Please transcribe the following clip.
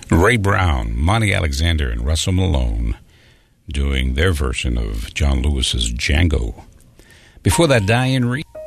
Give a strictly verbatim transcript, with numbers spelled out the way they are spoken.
Ray Brown, Monty Alexander, and Russell Malone doing their version of John Lewis's Django. Before that, Diane Reed,